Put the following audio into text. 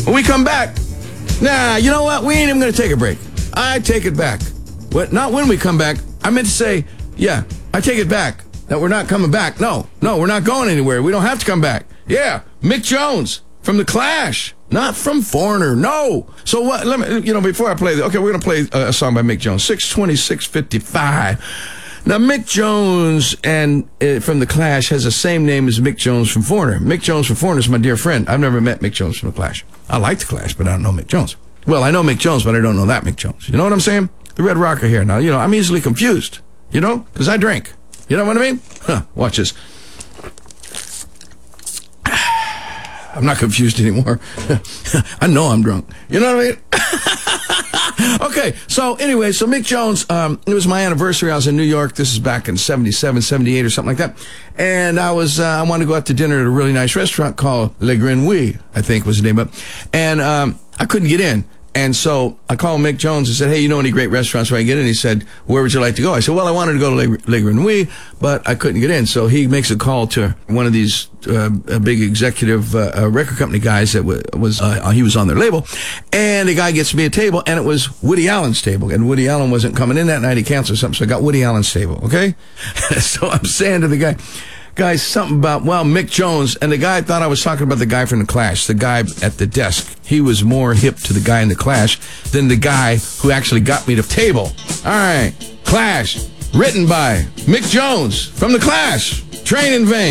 When we come back, nah, you know what? We ain't even going to take a break. I take it back. What? Not when we come back. I meant to say, yeah, I take it back. That we're not coming back. No, we're not going anywhere. We don't have to come back. Yeah, Mick Jones from The Clash. Not from Foreigner, no. So what, let me, before I play, okay, we're going to play a song by Mick Jones, 62655. Now, Mick Jones and from The Clash has the same name as Mick Jones from Foreigner. Mick Jones from Foreigner is my dear friend. I've never met Mick Jones from The Clash. I like The Clash, but I don't know Mick Jones. Well, I know Mick Jones, but I don't know that Mick Jones. You know what I'm saying? The Red Rocker here. Now, I'm easily confused, because I drink. You know what I mean? Watch this. I'm not confused anymore. I know I'm drunk. You know what I mean? Okay, so anyway, so Mick Jones, it was my anniversary. I was in New York. This is back in 77, 78 or something like that. And I wanted to go out to dinner at a really nice restaurant called Le Grenouille, I think was the name of it. And I couldn't get in. And so I called Mick Jones and said, hey, you know any great restaurants where I can get in? He said, where would you like to go? I said, well, I wanted to go to Le Grenouille, but I couldn't get in. So he makes a call to one of these big executive record company guys that he was on their label. And the guy gets me a table, and it was Woody Allen's table. And Woody Allen wasn't coming in that night. He canceled something, so I got Woody Allen's table, okay? So I'm saying to the guy, something about, Mick Jones, and the guy thought I was talking about the guy from The Clash, the guy at the desk. He was more hip to the guy in The Clash than the guy who actually got me the table. All right, Clash, written by Mick Jones from The Clash, Train in Vain.